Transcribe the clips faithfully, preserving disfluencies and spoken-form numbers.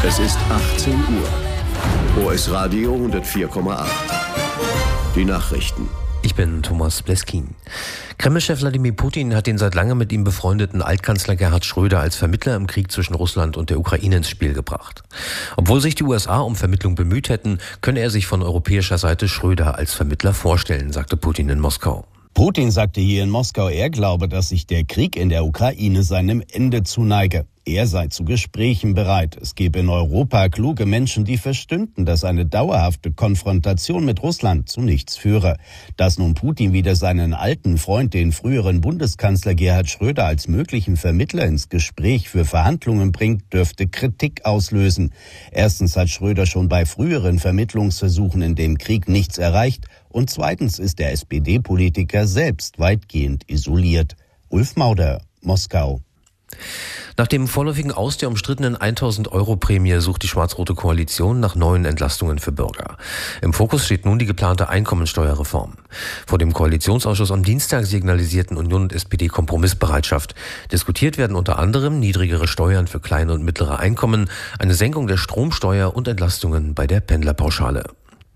Es ist achtzehn Uhr. O S Radio hundertvier Komma acht. Die Nachrichten. Ich bin Thomas Bleskin. Kreml-Chef Wladimir Putin hat den seit langem mit ihm befreundeten Altkanzler Gerhard Schröder als Vermittler im Krieg zwischen Russland und der Ukraine ins Spiel gebracht. Obwohl sich die U S A um Vermittlung bemüht hätten, könne er sich von europäischer Seite Schröder als Vermittler vorstellen, sagte Putin in Moskau. Putin sagte hier in Moskau, er glaube, dass sich der Krieg in der Ukraine seinem Ende zuneige. Er sei zu Gesprächen bereit. Es gebe in Europa kluge Menschen, die verstünden, dass eine dauerhafte Konfrontation mit Russland zu nichts führe. Dass nun Putin wieder seinen alten Freund, den früheren Bundeskanzler Gerhard Schröder, als möglichen Vermittler ins Gespräch für Verhandlungen bringt, dürfte Kritik auslösen. Erstens hat Schröder schon bei früheren Vermittlungsversuchen in dem Krieg nichts erreicht. Und zweitens ist der S P D-Politiker selbst weitgehend isoliert. Ulf Mauder, Moskau. Nach dem vorläufigen Aus der umstrittenen tausend-Euro-Prämie sucht die schwarz-rote Koalition nach neuen Entlastungen für Bürger. Im Fokus steht nun die geplante Einkommensteuerreform. Vor dem Koalitionsausschuss am Dienstag signalisierten Union und S P D Kompromissbereitschaft. Diskutiert werden unter anderem niedrigere Steuern für kleine und mittlere Einkommen, eine Senkung der Stromsteuer und Entlastungen bei der Pendlerpauschale.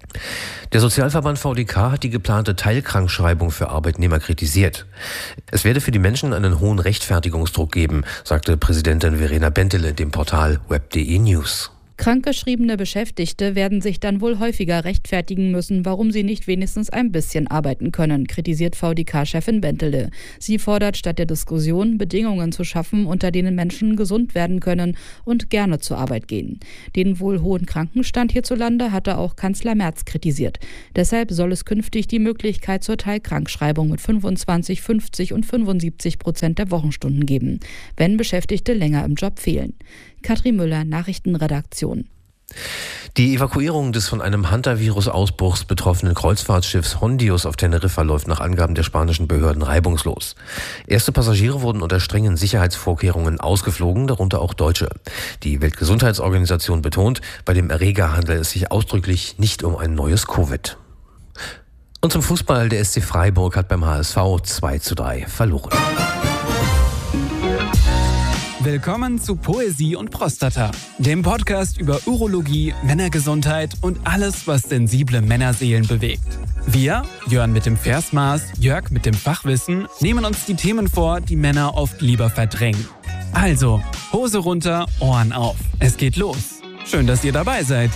Der Sozialverband V D K hat die geplante Teilkrankschreibung für Arbeitnehmer kritisiert. Es werde für die Menschen einen hohen Rechtfertigungsdruck geben, sagte Präsidentin Verena Bentele dem Portal web punkt de News. Krankgeschriebene Beschäftigte werden sich dann wohl häufiger rechtfertigen müssen, warum sie nicht wenigstens ein bisschen arbeiten können, kritisiert V D K-Chefin Bentele. Sie fordert statt der Diskussion, Bedingungen zu schaffen, unter denen Menschen gesund werden können und gerne zur Arbeit gehen. Den wohl hohen Krankenstand hierzulande hatte auch Kanzler Merz kritisiert. Deshalb soll es künftig die Möglichkeit zur Teilkrankschreibung mit fünfundzwanzig, fünfzig und fünfundsiebzig Prozent der Wochenstunden geben, wenn Beschäftigte länger im Job fehlen. Katrin Müller, Nachrichtenredaktion. Die Evakuierung des von einem Hantavirus-Ausbruchs betroffenen Kreuzfahrtschiffs Hondius auf Teneriffa läuft nach Angaben der spanischen Behörden reibungslos. Erste Passagiere wurden unter strengen Sicherheitsvorkehrungen ausgeflogen, darunter auch Deutsche. Die Weltgesundheitsorganisation betont, bei dem Erreger handelt es sich ausdrücklich nicht um ein neues Covid. Und zum Fußball, der S C Freiburg hat beim H S V zwei zu drei verloren. Willkommen zu Poesie und Prostata, dem Podcast über Urologie, Männergesundheit und alles, was sensible Männerseelen bewegt. Wir, Jörn mit dem Versmaß, Jörg mit dem Fachwissen, nehmen uns die Themen vor, die Männer oft lieber verdrängen. Also, Hose runter, Ohren auf. Es geht los. Schön, dass ihr dabei seid.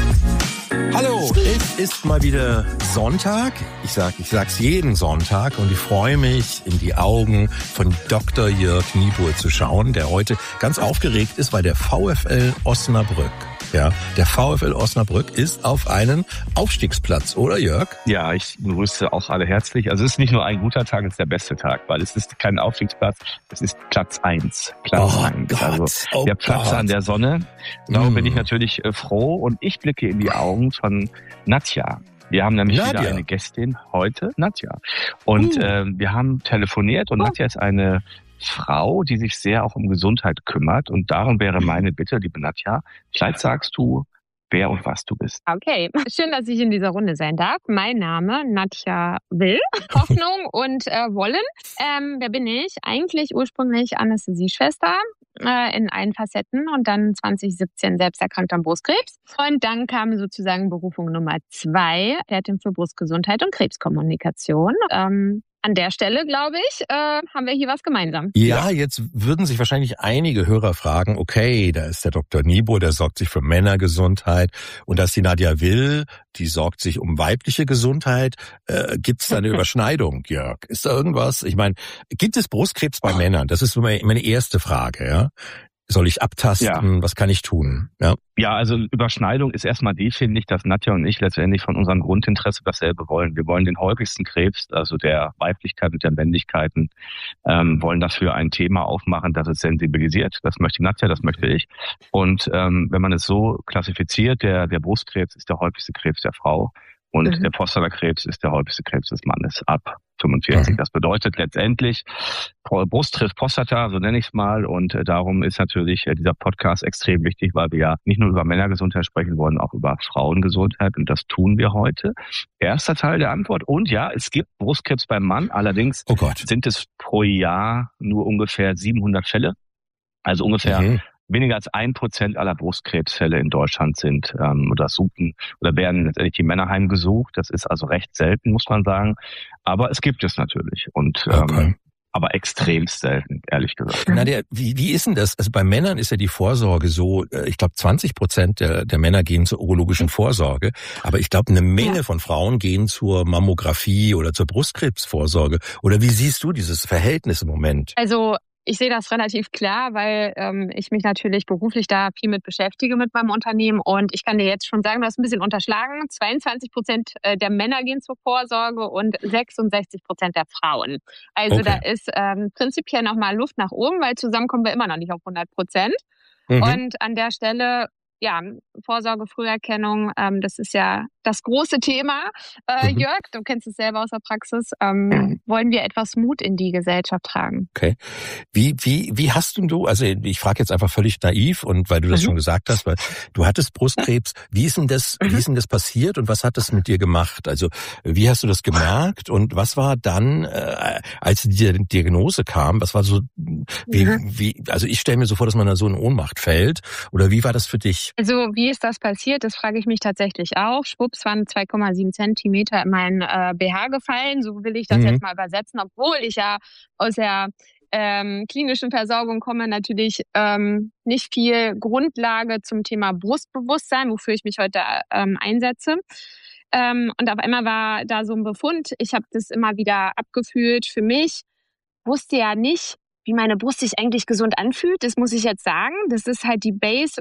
Hallo, es ist mal wieder Sonntag. Ich sag, ich sag's jeden Sonntag und ich freue mich, in die Augen von Doktor Jörg Niebuhr zu schauen, der heute ganz aufgeregt ist, weil der VfL Osnabrück, ja, der VfL Osnabrück ist auf einen Aufstiegsplatz, oder Jörg? Ja, ich begrüße auch alle herzlich. Also es ist nicht nur ein guter Tag, es ist der beste Tag, weil es ist kein Aufstiegsplatz, es ist Platz eins. Platz oh eins. Gott, also oh der Platz Gott. an der Sonne. Darum mm. bin ich natürlich äh, froh und ich blicke in die Augen von Nadja. Wir haben nämlich Nadja. wieder eine Gästin heute, Nadja. Und uh. äh, wir haben telefoniert und oh. Nadja ist eine Frau, die sich sehr auch um Gesundheit kümmert. Und darum wäre meine Bitte, liebe Nadja, vielleicht sagst du, wer und was du bist. Okay, schön, dass ich in dieser Runde sein darf. Mein Name, Nadja Will, Hoffnung und äh, Wollen. Ähm, wer bin ich? Eigentlich ursprünglich Anästhesieschwester äh, in allen Facetten und dann zwanzig siebzehn selbst erkrankt am Brustkrebs. Und dann kam sozusagen Berufung Nummer zwei, Expertin für Brustgesundheit und Krebskommunikation. Ähm, An der Stelle, glaube ich, äh, haben wir hier was gemeinsam. Ja, jetzt würden sich wahrscheinlich einige Hörer fragen, okay, da ist der Doktor Niebuhr, der sorgt sich für Männergesundheit und dass die Nadja Will, die sorgt sich um weibliche Gesundheit. Äh, gibt es da eine Überschneidung, Jörg? Ist da irgendwas? Ich meine, gibt es Brustkrebs bei Männern? Das ist meine erste Frage, ja. Soll ich abtasten? Ja. Was kann ich tun? Ja. Ja, also Überschneidung ist erstmal die, finde ich, dass Nadja und ich letztendlich von unserem Grundinteresse dasselbe wollen. Wir wollen den häufigsten Krebs, also der Weiblichkeit und der Männlichkeiten, ähm, wollen dafür ein Thema aufmachen, das es sensibilisiert. Das möchte Nadja, das möchte ich. Und ähm, wenn man es so klassifiziert, der, der Brustkrebs ist der häufigste Krebs der Frau. Und mhm. der Prostatakrebs ist der häufigste Krebs des Mannes ab fünfundvierzig. Mhm. Das bedeutet letztendlich, Brust trifft Prostata, so nenne ich es mal. Und darum ist natürlich dieser Podcast extrem wichtig, weil wir ja nicht nur über Männergesundheit sprechen wollen, auch über Frauengesundheit. Und das tun wir heute. Erster Teil der Antwort. Und ja, es gibt Brustkrebs beim Mann. Allerdings oh Gott. sind es pro Jahr nur ungefähr siebenhundert Fälle. Also ungefähr mhm. weniger als ein Prozent aller Brustkrebsfälle in Deutschland sind ähm, oder suchen oder werden letztendlich die Männer heimgesucht. Das ist also recht selten, muss man sagen. Aber es gibt es natürlich. Und okay. ähm, aber extremst selten, ehrlich gesagt. Nadja, wie, wie ist denn das? Also bei Männern ist ja die Vorsorge so, ich glaube zwanzig Prozent der, der Männer gehen zur urologischen Vorsorge, aber ich glaube eine Menge ja. von Frauen gehen zur Mammographie oder zur Brustkrebsvorsorge. Oder wie siehst du dieses Verhältnis im Moment? Also ich sehe das relativ klar, weil ähm, ich mich natürlich beruflich da viel mit beschäftige mit meinem Unternehmen. Und ich kann dir jetzt schon sagen, du hast ein bisschen unterschlagen. zweiundzwanzig Prozent der Männer gehen zur Vorsorge und sechsundsechzig Prozent der Frauen. Also okay. da ist ähm, prinzipiell nochmal Luft nach oben, weil zusammen kommen wir immer noch nicht auf hundert Prozent. Mhm. Und an der Stelle, ja, Vorsorge, Früherkennung, ähm, das ist ja das große Thema. Äh, mhm. Jörg, du kennst es selber aus der Praxis. Ähm, mhm. Wollen wir etwas Mut in die Gesellschaft tragen? Okay. Wie wie wie hast du, also ich frage jetzt einfach völlig naiv und weil du das mhm. schon gesagt hast, weil du hattest Brustkrebs. Wie ist denn das, mhm. wie ist denn das passiert und was hat das mit dir gemacht? Also wie hast du das gemerkt und was war dann, äh, als die Diagnose kam? Was war so, wie, mhm. wie? Also ich stelle mir so vor, dass man da so in Ohnmacht fällt. Oder wie war das für dich? Also wie ist das passiert? Das frage ich mich tatsächlich auch. Schwupps waren zwei Komma sieben Zentimeter in meinen äh, B H gefallen. So will ich das mhm. jetzt mal übersetzen, obwohl ich ja aus der ähm, klinischen Versorgung komme, natürlich ähm, nicht viel Grundlage zum Thema Brustbewusstsein, wofür ich mich heute ähm, einsetze. Ähm, und auf einmal war da so ein Befund. Ich habe das immer wieder abgefühlt für mich. Wusste ja nicht, wie meine Brust sich eigentlich gesund anfühlt. Das muss ich jetzt sagen. Das ist halt die Base.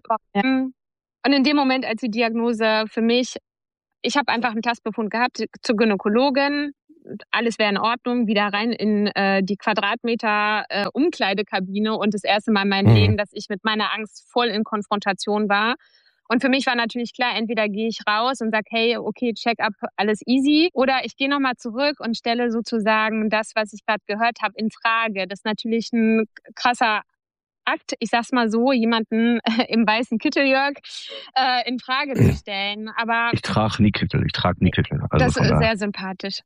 Und in dem Moment, als die Diagnose für mich, ich habe einfach einen Tastbefund gehabt zur Gynäkologin, alles wäre in Ordnung, wieder rein in äh, die Quadratmeter äh, Umkleidekabine und das erste Mal in meinem mhm. Leben, dass ich mit meiner Angst voll in Konfrontation war. Und für mich war natürlich klar, entweder gehe ich raus und sage, hey, okay, Check-up, alles easy. Oder ich gehe nochmal zurück und stelle sozusagen das, was ich gerade gehört habe, in Frage. Das ist natürlich ein krasser Akt, ich sag's mal so, jemanden äh, im weißen Kittel, Jörg, äh, in Frage zu stellen. Aber ich trage nie Kittel, ich trage nie Kittel. Also das ist sehr sympathisch.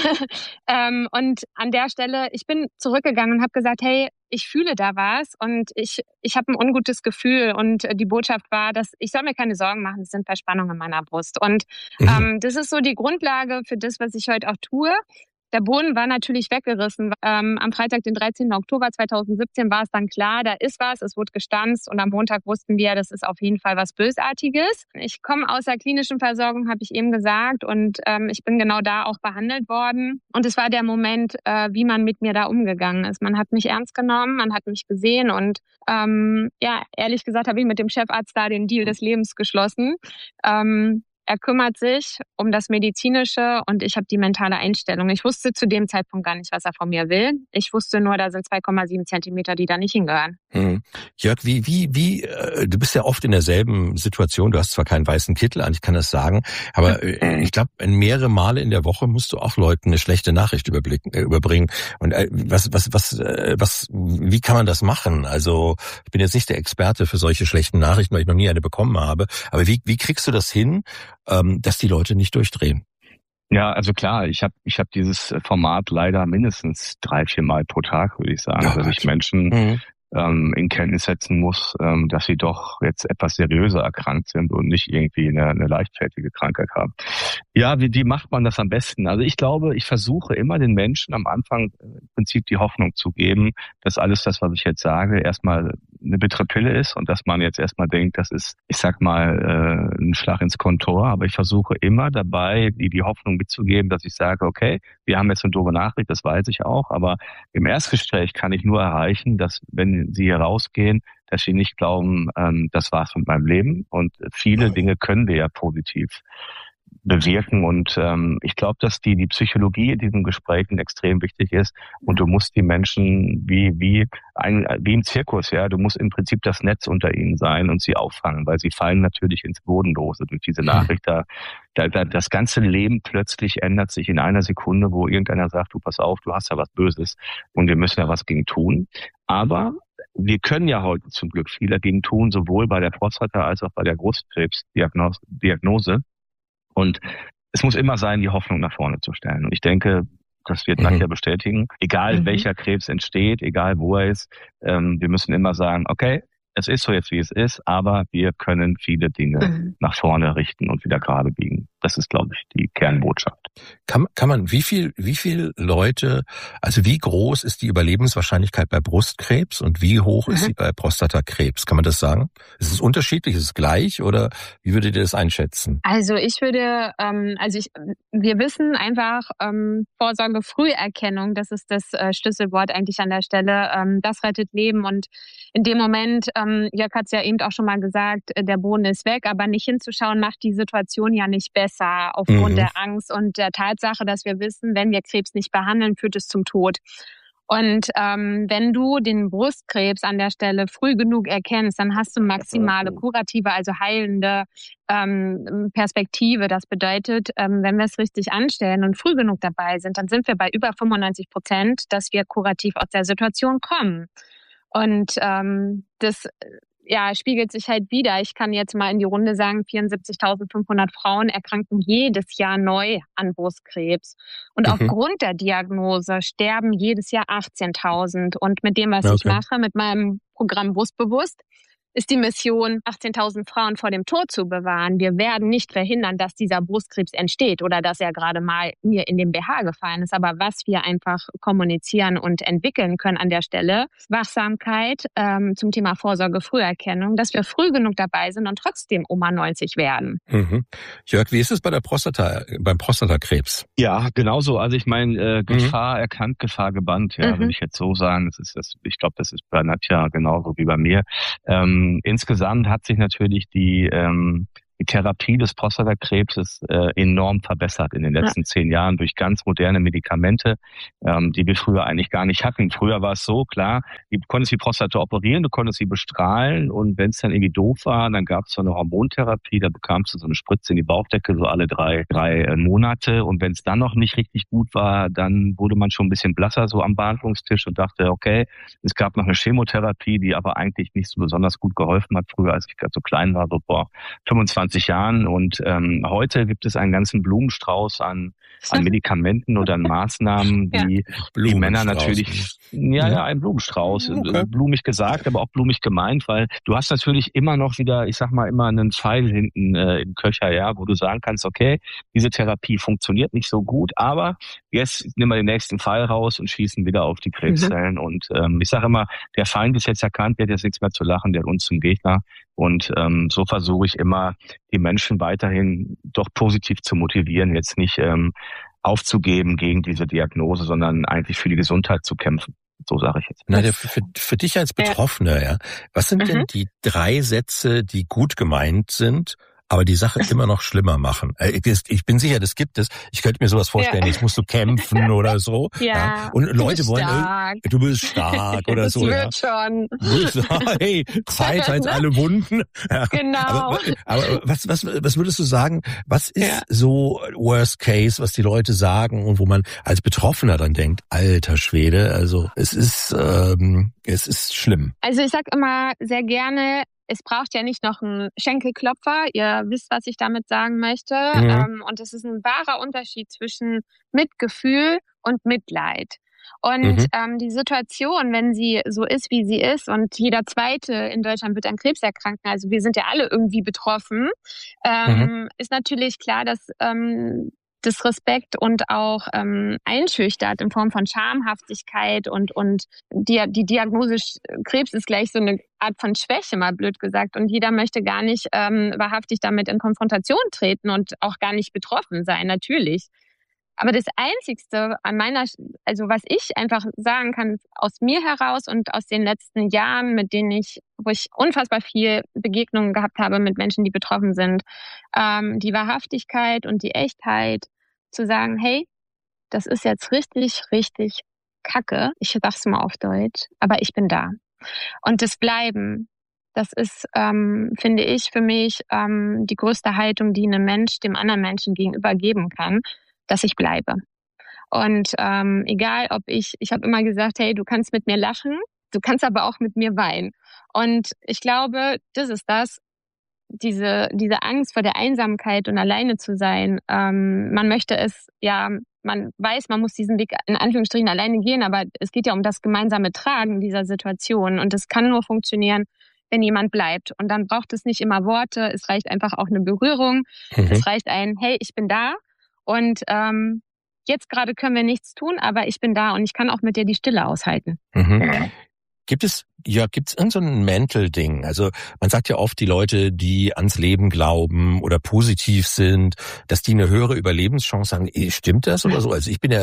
ähm, und an der Stelle, ich bin zurückgegangen und habe gesagt, hey, ich fühle da was und ich ich habe ein ungutes Gefühl und die Botschaft war, dass ich soll mir keine Sorgen machen, es sind Verspannungen in meiner Brust. Und mhm. ähm, das ist so die Grundlage für das, was ich heute auch tue. Der Boden war natürlich weggerissen. Ähm, am Freitag, den dreizehnten Oktober zweitausendsiebzehn, war es dann klar, da ist was, es wurde gestanzt und am Montag wussten wir, das ist auf jeden Fall was Bösartiges. Ich komme aus der klinischen Versorgung, habe ich eben gesagt, und ähm, ich bin genau da auch behandelt worden. Und es war der Moment, äh, wie man mit mir da umgegangen ist. Man hat mich ernst genommen, man hat mich gesehen und ähm, ja, ehrlich gesagt habe ich mit dem Chefarzt da den Deal des Lebens geschlossen. Ähm, Er kümmert sich um das Medizinische und ich habe die mentale Einstellung. Ich wusste zu dem Zeitpunkt gar nicht, was er von mir will. Ich wusste nur, da sind zwei Komma sieben Zentimeter, die da nicht hingehören. Hm. Jörg, wie, wie, wie, äh, du bist ja oft in derselben Situation. Du hast zwar keinen weißen Kittel an, ich kann das sagen, aber äh, ich glaube, mehrere Male in der Woche musst du auch Leuten eine schlechte Nachricht überblicken, äh, überbringen. Und äh, was, was, was, äh, was, wie kann man das machen? Also ich bin jetzt nicht der Experte für solche schlechten Nachrichten, weil ich noch nie eine bekommen habe. Aber wie, wie kriegst du das hin, dass die Leute nicht durchdrehen? Ja, also klar, ich habe ich hab dieses Format leider mindestens drei, vier Mal pro Tag, würde ich sagen, oh, dass ich Menschen mhm. ähm, in Kenntnis setzen muss, ähm, dass sie doch jetzt etwas seriöser erkrankt sind und nicht irgendwie eine, eine leichtfertige Krankheit haben. Ja, wie, wie macht man das am besten? Also ich glaube, ich versuche immer den Menschen am Anfang im Prinzip die Hoffnung zu geben, dass alles das, was ich jetzt sage, erstmal eine bittere Pille ist und dass man jetzt erstmal denkt, das ist, ich sag mal, äh, ein Schlag ins Kontor. Aber ich versuche immer dabei, die, die Hoffnung mitzugeben, dass ich sage, okay, wir haben jetzt eine doofe Nachricht, das weiß ich auch, aber im Erstgespräch kann ich nur erreichen, dass wenn sie hier rausgehen, dass sie nicht glauben, ähm, das war's mit meinem Leben. Und viele Dinge können wir ja positiv bewirken. Und ähm, ich glaube, dass die die Psychologie in diesen Gesprächen extrem wichtig ist. Und du musst die Menschen wie wie ein wie im Zirkus, ja, du musst im Prinzip das Netz unter ihnen sein und sie auffangen, weil sie fallen natürlich ins Bodenlose durch diese Nachricht. Da, da, da das ganze Leben plötzlich ändert sich in einer Sekunde, wo irgendeiner sagt, du pass auf, du hast ja was Böses und wir müssen ja was gegen tun. Aber wir können ja heute zum Glück viel dagegen tun, sowohl bei der Prostata als auch bei der Brustkrebsdiagnose. Und es muss immer sein, die Hoffnung nach vorne zu stellen. Und ich denke, das wird Nadja mhm. bestätigen, egal mhm. welcher Krebs entsteht, egal wo er ist, ähm, wir müssen immer sagen, okay, es ist so jetzt, wie es ist, aber wir können viele Dinge mhm. nach vorne richten und wieder gerade biegen. Das ist, glaube ich, die Kernbotschaft. Kann, kann man, wie viel, wie viel Leute, also wie groß ist die Überlebenswahrscheinlichkeit bei Brustkrebs und wie hoch mhm. ist sie bei Prostatakrebs? Kann man das sagen? Ist es unterschiedlich? Ist es gleich oder wie würdet ihr das einschätzen? Also ich würde, ähm, also ich, wir wissen einfach, ähm, Vorsorge, Früherkennung, das ist das äh, Schlüsselwort eigentlich an der Stelle. Ähm, das rettet Leben und in dem Moment, ähm, Jörg hat es ja eben auch schon mal gesagt, der Boden ist weg, aber nicht hinzuschauen macht die Situation ja nicht besser aufgrund mhm. der Angst und der Tatsache, dass wir wissen, wenn wir Krebs nicht behandeln, führt es zum Tod. Und ähm, wenn du den Brustkrebs an der Stelle früh genug erkennst, dann hast du maximale kurative, also heilende ähm, Perspektive. Das bedeutet, ähm, wenn wir es richtig anstellen und früh genug dabei sind, dann sind wir bei über fünfundneunzig Prozent, dass wir kurativ aus der Situation kommen. Und ähm, das ja, spiegelt sich halt wieder. Ich kann jetzt mal in die Runde sagen, vierundsiebzigtausendfünfhundert Frauen erkranken jedes Jahr neu an Brustkrebs. Und mhm. aufgrund der Diagnose sterben jedes Jahr achtzehntausend. Und mit dem, was okay. ich mache, mit meinem Programm Brustbewusst, ist die Mission, achtzehntausend Frauen vor dem Tod zu bewahren. Wir werden nicht verhindern, dass dieser Brustkrebs entsteht oder dass er gerade mal mir in den B H gefallen ist. Aber was wir einfach kommunizieren und entwickeln können an der Stelle, Wachsamkeit ähm, zum Thema Vorsorge, Früherkennung, dass wir früh genug dabei sind und trotzdem Oma neunzig werden. Mhm. Jörg, wie ist es bei der Prostata, beim Prostatakrebs? Ja, genauso. Also ich meine, äh, Gefahr mhm. erkannt, Gefahr gebannt. Ja, mhm. würde ich jetzt so sagen. Das ist das. Ich glaube, das ist bei Nadja genauso wie bei mir. Ähm, Insgesamt hat sich natürlich die, ähm, die Therapie des Prostatakrebses äh, enorm verbessert in den letzten ja. zehn Jahren durch ganz moderne Medikamente, ähm, die wir früher eigentlich gar nicht hatten. Früher war es so, klar, du konntest die Prostata operieren, du konntest sie bestrahlen und wenn es dann irgendwie doof war, dann gab es so eine Hormontherapie, da bekamst du so eine Spritze in die Bauchdecke, so alle drei, drei äh, Monate und wenn es dann noch nicht richtig gut war, dann wurde man schon ein bisschen blasser so am Behandlungstisch und dachte, okay, es gab noch eine Chemotherapie, die aber eigentlich nicht so besonders gut geholfen hat früher, als ich gerade so klein war, so vor fünfundzwanzig Jahren und ähm, heute gibt es einen ganzen Blumenstrauß an, an Medikamenten oder an Maßnahmen, die ja. die Männer natürlich, ja, ja, ein Blumenstrauß, okay. blumig gesagt, aber auch blumig gemeint, weil du hast natürlich immer noch wieder, ich sag mal, immer einen Pfeil hinten äh, im Köcher, ja, wo du sagen kannst, okay, diese Therapie funktioniert nicht so gut, aber jetzt nehmen wir den nächsten Pfeil raus und schießen wieder auf die Krebszellen mhm. und ähm, ich sage immer, der Feind ist jetzt erkannt, der hat jetzt nichts mehr zu lachen, der hat uns zum Gegner. Und ähm, so versuche ich immer, die Menschen weiterhin doch positiv zu motivieren, jetzt nicht ähm, aufzugeben gegen diese Diagnose, sondern eigentlich für die Gesundheit zu kämpfen. So sage ich jetzt. Na, für, für dich als Betroffener, ja, was sind mhm. denn die drei Sätze, die gut gemeint sind, aber die Sache immer noch schlimmer machen? Ich bin sicher, das gibt es. Ich könnte mir sowas vorstellen, ja. jetzt musst du kämpfen oder so. Ja. ja. Und Leute wollen, stark. du bist stark oder das so. Das wird ja. schon. Hey, Zeit heilt alle Wunden. Ja. Genau. Aber, aber was, was, was würdest du sagen, was ist ja. so Worst Case, was die Leute sagen und wo man als Betroffener dann denkt, alter Schwede, also es ist, ähm, es ist schlimm. Also ich sag immer sehr gerne, es braucht ja nicht noch einen Schenkelklopfer. Ihr wisst, was ich damit sagen möchte. Mhm. Ähm, und es ist ein wahrer Unterschied zwischen Mitgefühl und Mitleid. Und mhm. ähm, die Situation, wenn sie so ist, wie sie ist, und jeder Zweite in Deutschland wird an Krebs erkranken, also wir sind ja alle irgendwie betroffen, ähm, mhm. ist natürlich klar, dass ähm, das Respekt und auch ähm, einschüchtert in Form von Schamhaftigkeit und und die, die Diagnose Krebs ist gleich so eine Art von Schwäche, mal blöd gesagt. Und jeder möchte gar nicht ähm, wahrhaftig damit in Konfrontation treten und auch gar nicht betroffen sein, natürlich. Aber das Einzigste an meiner, also was ich einfach sagen kann, aus mir heraus und aus den letzten Jahren, mit denen ich, wo ich unfassbar viel Begegnungen gehabt habe mit Menschen, die betroffen sind, ähm, die Wahrhaftigkeit und die Echtheit, zu sagen, hey, das ist jetzt richtig, richtig Kacke. Ich sag's mal auf Deutsch, aber ich bin da. Und das Bleiben, das ist, ähm, finde ich, für mich ähm, die größte Haltung, die ein Mensch dem anderen Menschen gegenüber geben kann, dass ich bleibe. Und ähm, egal, ob ich, ich habe immer gesagt, hey, du kannst mit mir lachen, du kannst aber auch mit mir weinen. Und ich glaube, das ist das, diese diese Angst vor der Einsamkeit und alleine zu sein. Ähm, man möchte es, ja, man weiß, man muss diesen Weg in Anführungsstrichen alleine gehen, aber es geht ja um das gemeinsame Tragen dieser Situation. Und das kann nur funktionieren, wenn jemand bleibt. Und dann braucht es nicht immer Worte, es reicht einfach auch eine Berührung. Mhm. Es reicht ein, hey, ich bin da und ähm, jetzt gerade können wir nichts tun, aber ich bin da und ich kann auch mit dir die Stille aushalten. Mhm. Ja. Gibt es, ja, gibt's irgend so ein Mental-Ding? Also man sagt ja oft, die Leute, die ans Leben glauben oder positiv sind, dass die eine höhere Überlebenschance haben. Stimmt das oder so? Also ich bin ja,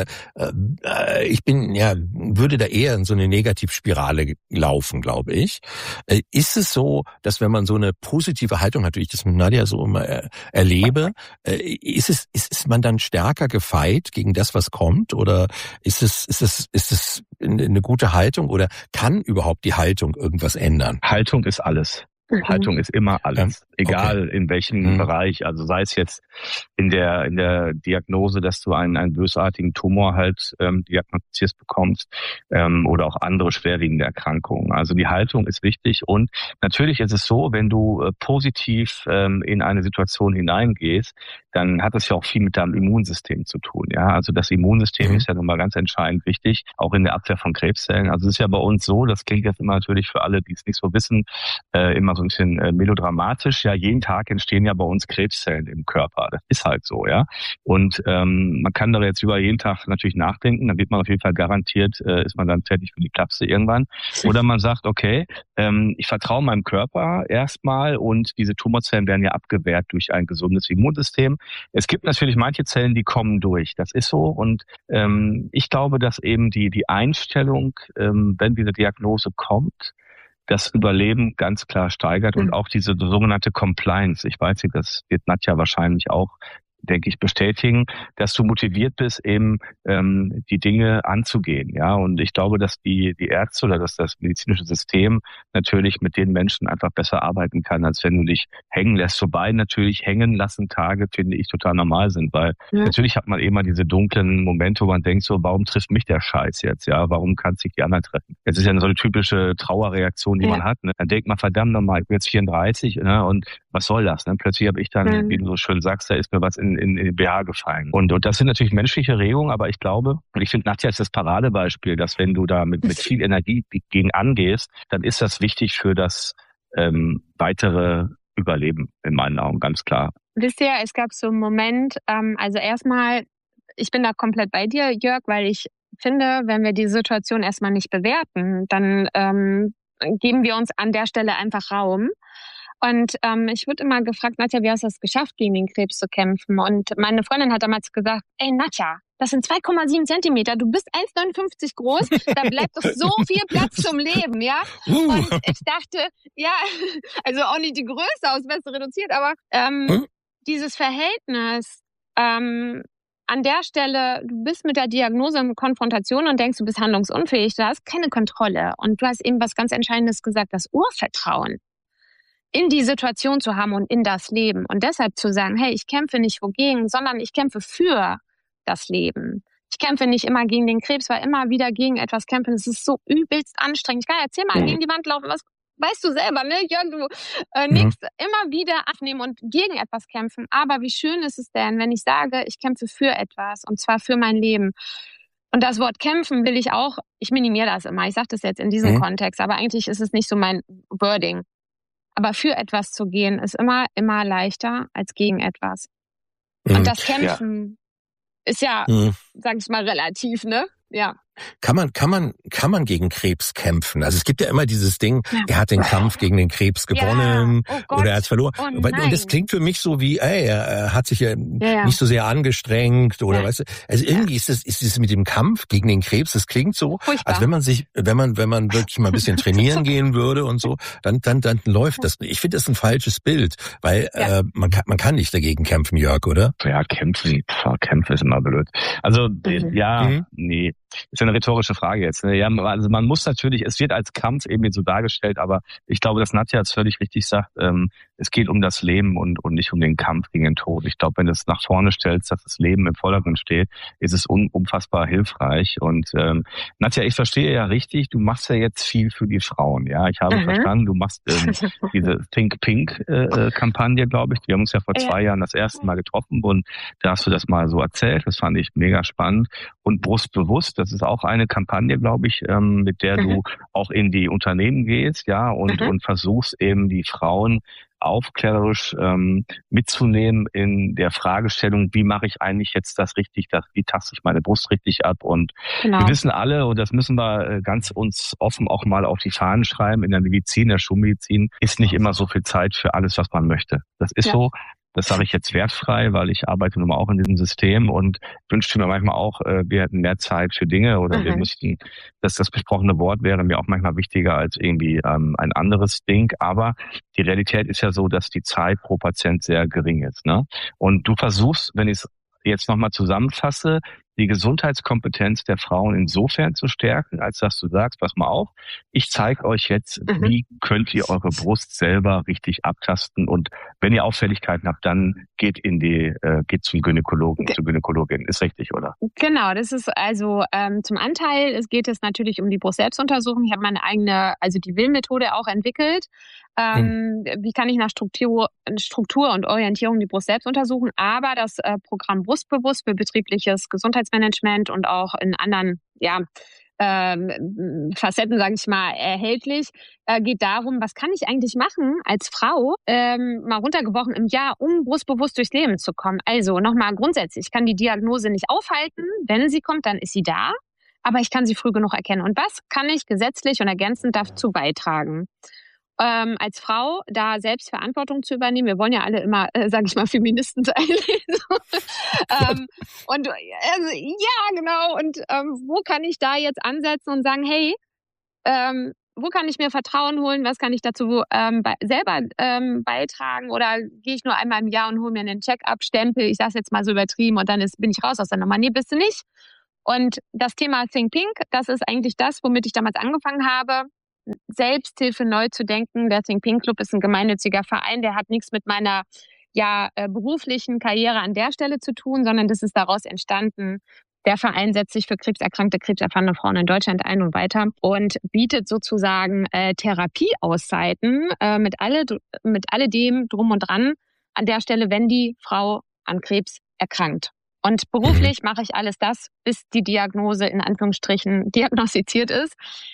äh, ich bin ja, würde da eher in so eine Negativspirale laufen, glaube ich. Äh, ist es so, dass wenn man so eine positive Haltung hat, wie ich das mit Nadja so immer äh, erlebe, äh, ist es, ist, ist man dann stärker gefeit gegen das, was kommt? Oder ist es, ist es, ist es eine gute Haltung oder kann überhaupt die Haltung irgendwas ändern? Haltung ist alles. Mhm. Haltung ist immer alles. Ja. Egal okay. in welchem mhm. Bereich, also sei es jetzt in der in der Diagnose, dass du einen einen bösartigen Tumor halt ähm, diagnostiziert bekommst ähm, oder auch andere schwerwiegende Erkrankungen. Also die Haltung ist wichtig und natürlich ist es so, wenn du äh, positiv ähm, in eine Situation hineingehst, dann hat das ja auch viel mit deinem Immunsystem zu tun. Ja, also das Immunsystem mhm. ist ja nun mal ganz entscheidend wichtig, auch in der Abwehr von Krebszellen. Also es ist ja bei uns so, das klingt jetzt immer natürlich für alle, die es nicht so wissen, äh, immer so ein bisschen äh, melodramatisch. Ja, jeden Tag entstehen ja bei uns Krebszellen im Körper. Das ist halt so, ja. Und ähm, man kann da jetzt über jeden Tag natürlich nachdenken. Dann wird man auf jeden Fall garantiert, äh, ist man dann fertig für die Klapse irgendwann. Oder man sagt, okay, ähm, ich vertraue meinem Körper erstmal und diese Tumorzellen werden ja abgewehrt durch ein gesundes Immunsystem. Es gibt natürlich manche Zellen, die kommen durch. Das ist so. Und ähm, ich glaube, dass eben die die Einstellung, ähm, wenn diese Diagnose kommt, das Überleben ganz klar steigert und auch diese sogenannte Compliance. Ich weiß nicht, das wird Nadja wahrscheinlich auch, denke ich, bestätigen, dass du motiviert bist, eben ähm, die Dinge anzugehen. Ja, und ich glaube, dass die die Ärzte oder dass das medizinische System natürlich mit den Menschen einfach besser arbeiten kann, als wenn du dich hängen lässt. Wobei natürlich hängen lassen Tage, finde ich, total normal sind, weil ja. natürlich hat man immer diese dunklen Momente, wo man denkt so, warum trifft mich der Scheiß jetzt? Ja, warum kann es sich die anderen treffen? Jetzt ist ja so eine typische Trauerreaktion, die ja. man hat. Ne? Dann denkt man, verdammt nochmal, ich bin jetzt vierunddreißig, ne? Und was soll das? Ne? Plötzlich habe ich dann, mhm. wie du so schön sagst, da ist mir was in In, in den B H gefallen. Und, und das sind natürlich menschliche Regungen, aber ich glaube, und ich finde Nadja ist das Paradebeispiel, dass wenn du da mit, mit viel Energie gegen angehst, dann ist das wichtig für das ähm, weitere Überleben in meinen Augen, ganz klar. Wisst ihr, es gab so einen Moment, ähm, also erstmal, ich bin da komplett bei dir, Jörg, weil ich finde, wenn wir die Situation erstmal nicht bewerten, dann ähm, geben wir uns an der Stelle einfach Raum. Und ähm, ich wurde immer gefragt, Nadja, wie hast du es geschafft, gegen den Krebs zu kämpfen? Und meine Freundin hat damals gesagt, ey Nadja, das sind zwei Komma sieben Zentimeter, du bist eins Komma neunundfünfzig groß, da bleibt doch so viel Platz zum Leben, ja? Und ich dachte, ja, also auch nicht die Größe aufs Beste reduziert, aber ähm, hm? dieses Verhältnis, ähm, an der Stelle, du bist mit der Diagnose in Konfrontation und denkst, du bist handlungsunfähig, du hast keine Kontrolle. Und du hast eben was ganz Entscheidendes gesagt, das Urvertrauen in die Situation zu haben und in das Leben. Und deshalb zu sagen, hey, ich kämpfe nicht wogegen, sondern ich kämpfe für das Leben. Ich kämpfe nicht immer gegen den Krebs, weil immer wieder gegen etwas kämpfen, das ist so übelst anstrengend. Ich kann erzähl mal, gegen die Wand laufen, was weißt du selber, ne? Ja, du äh, nix, mhm. immer wieder abnehmen und gegen etwas kämpfen. Aber wie schön ist es denn, wenn ich sage, ich kämpfe für etwas und zwar für mein Leben. Und das Wort kämpfen will ich auch, ich minimiere das immer, ich sage das jetzt in diesem mhm. Kontext, aber eigentlich ist es nicht so mein Wording. Aber für etwas zu gehen, ist immer, immer leichter als gegen etwas. Mhm. Und das Kämpfen ja. ist ja, mhm. sag ich mal, relativ, ne? Ja. Kann man, kann man, kann man gegen Krebs kämpfen? Also es gibt ja immer dieses Ding, ja. er hat den Kampf gegen den Krebs gewonnen ja. oh oder er hat verloren. Oh und das klingt für mich so wie, ey, er hat sich ja, ja. nicht so sehr angestrengt oder ja. weißt du. Also irgendwie ja. ist das, ist das mit dem Kampf gegen den Krebs, das klingt so, furchtbar. Als wenn man sich, wenn man, wenn man wirklich mal ein bisschen trainieren gehen würde und so, dann, dann, dann läuft das. Ich finde das ein falsches Bild, weil ja. äh, man kann, man kann nicht dagegen kämpfen, Jörg, oder? Ja, kämpfen, kämpfen ist immer blöd. Also mhm. ja, mhm. nee. Ist ja eine rhetorische Frage jetzt. Ne? Ja, also man muss natürlich, es wird als Kampf eben so dargestellt, aber ich glaube, dass Nadja es völlig richtig sagt, ähm, es geht um das Leben und, und nicht um den Kampf gegen den Tod. Ich glaube, wenn du es nach vorne stellst, dass das Leben im Vordergrund steht, ist es un, unfassbar hilfreich. Und ähm, Nadja, ich verstehe ja richtig, du machst ja jetzt viel für die Frauen. Ja, ich habe mhm. verstanden, du machst ähm, diese Think Pink äh, Kampagne, glaube ich. Wir haben uns ja vor ja. zwei Jahren das erste Mal getroffen und da hast du das mal so erzählt. Das fand ich mega spannend und brustbewusst. Das ist auch eine Kampagne, glaube ich, ähm, mit der du auch in die Unternehmen gehst, ja, und, mhm. und versuchst eben die Frauen aufklärerisch ähm, mitzunehmen in der Fragestellung, wie mache ich eigentlich jetzt das richtig, das, wie taste ich meine Brust richtig ab? Und genau. wir wissen alle, und das müssen wir ganz uns offen auch mal auf die Fahnen schreiben, in der Medizin, in der Schulmedizin ist nicht immer so viel Zeit für alles, was man möchte. Das ist ja. so. Das sage ich jetzt wertfrei, weil ich arbeite nun mal auch in diesem System und wünschte mir manchmal auch, wir hätten mehr Zeit für Dinge oder mhm. wir müssten, dass das besprochene Wort wäre mir auch manchmal wichtiger als irgendwie ähm, ein anderes Ding. Aber die Realität ist ja so, dass die Zeit pro Patient sehr gering ist. Ne? Und du versuchst, wenn ich es jetzt nochmal zusammenfasse, die Gesundheitskompetenz der Frauen insofern zu stärken, als dass du sagst, pass mal auf, ich zeige euch jetzt, mhm. wie könnt ihr eure Brust selber richtig abtasten und wenn ihr Auffälligkeiten habt, dann geht in die, äh, geht zum Gynäkologen, Ge- zur Gynäkologin. Ist richtig, oder? Genau, das ist also ähm, zum Anteil, es geht es natürlich um die Brust-Selbstuntersuchung. Ich habe meine eigene, also die Will-Methode auch entwickelt. Ähm, hm. Wie kann ich nach Struktur, Struktur und Orientierung die Brust selbst untersuchen? Aber das äh, Programm Brustbewusst für betriebliches Gesundheitsmanagement und auch in anderen ja, ähm, Facetten, sage ich mal, erhältlich, äh, geht darum, was kann ich eigentlich machen als Frau, ähm, mal runtergebrochen im Jahr, um brustbewusst durchs Leben zu kommen. Also nochmal grundsätzlich, ich kann die Diagnose nicht aufhalten. Wenn sie kommt, dann ist sie da. Aber ich kann sie früh genug erkennen. Und was kann ich gesetzlich und ergänzend dazu beitragen? Ähm, als Frau da selbst Verantwortung zu übernehmen. Wir wollen ja alle immer, äh, sage ich mal, Feministen sein. ähm, und also, ja, genau. Und ähm, wo kann ich da jetzt ansetzen und sagen, hey, ähm, wo kann ich mir Vertrauen holen? Was kann ich dazu ähm, bei, selber ähm, beitragen? Oder gehe ich nur einmal im Jahr und hole mir einen Check-up-Stempel? Ich sage es jetzt mal so übertrieben und dann ist, bin ich raus aus der Nummer. Nee, bist du nicht. Und das Thema Think Pink, das ist eigentlich das, womit ich damals angefangen habe. Selbsthilfe neu zu denken. Der Think Pink Club ist ein gemeinnütziger Verein, der hat nichts mit meiner ja, äh, beruflichen Karriere an der Stelle zu tun, sondern das ist daraus entstanden. Der Verein setzt sich für krebserkrankte, krebserfahrene Frauen in Deutschland ein und weiter und bietet sozusagen äh, Therapieauszeiten äh, mit, alle, mit alledem drum und dran an der Stelle, wenn die Frau an Krebs erkrankt. Und beruflich mache ich alles das, bis die Diagnose in Anführungsstrichen diagnostiziert ist.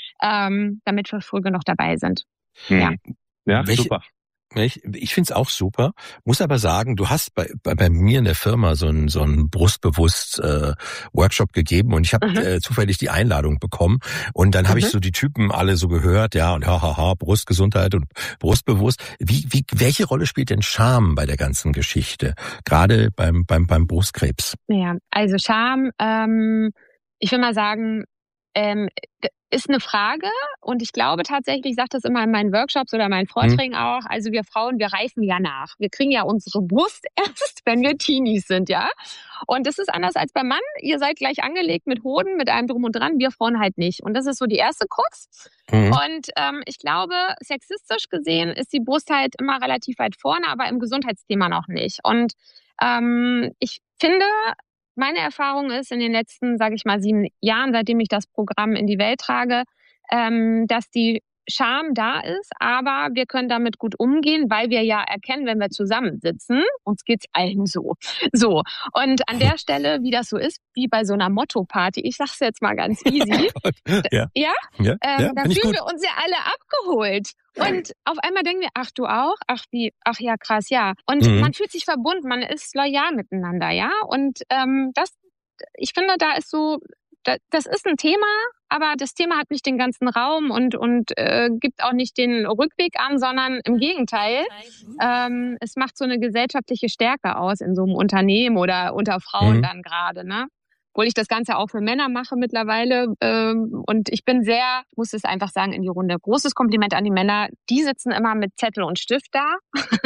Ähm, damit wir früh genug dabei sind. Hm. Ja, ja Welche, super. Ich, ich finde es auch super, muss aber sagen, du hast bei, bei, bei mir in der Firma so einen so einen brustbewusst äh, Workshop gegeben und ich habe mhm. äh, zufällig die Einladung bekommen und dann habe mhm. ich so die Typen alle so gehört, ja und hahaha, ha, ha, Brustgesundheit und brustbewusst. Wie, wie, welche Rolle spielt denn Scham bei der ganzen Geschichte, gerade beim beim beim Brustkrebs? Ja, also Scham, ähm, ich will mal sagen, ähm, ist eine Frage und ich glaube tatsächlich, ich sage das immer in meinen Workshops oder meinen Vorträgen hm. auch, also wir Frauen, wir reifen ja nach. Wir kriegen ja unsere Brust erst, wenn wir Teenies sind, ja. Und das ist anders als beim Mann. Ihr seid gleich angelegt mit Hoden, mit allem drum und dran, wir Frauen halt nicht. Und das ist so die erste Krux. Mhm. Und ähm, ich glaube, sexistisch gesehen ist die Brust halt immer relativ weit vorne, aber im Gesundheitsthema noch nicht. Und ähm, ich finde, meine Erfahrung ist in den letzten, sage ich mal, sieben Jahren, seitdem ich das Programm in die Welt trage, ähm, dass die Scham da ist, aber wir können damit gut umgehen, weil wir ja erkennen, wenn wir zusammensitzen, uns geht's allen so. So. Und an der Stelle, wie das so ist, wie bei so einer Motto-Party, ich sag's jetzt mal ganz easy. ja? Ja? ja? Ähm, ja da fühlen wir uns ja alle abgeholt. Und auf einmal denken wir, ach du auch? Ach wie, ach ja, krass, ja. Und mhm. man fühlt sich verbunden, man ist loyal miteinander, ja. Und ähm, das, ich finde, da ist so, da, das ist ein Thema, aber das Thema hat nicht den ganzen Raum und und äh, gibt auch nicht den Rückweg an, sondern im Gegenteil, ähm, es macht so eine gesellschaftliche Stärke aus in so einem Unternehmen oder unter Frauen mhm. dann gerade, ne? Obwohl ich das Ganze auch für Männer mache mittlerweile. Ähm, und ich bin sehr, muss es einfach sagen, in die Runde. Großes Kompliment an die Männer. Die sitzen immer mit Zettel und Stift da.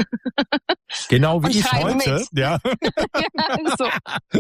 Genau wie ich heute. Mit. Ja. ja, so.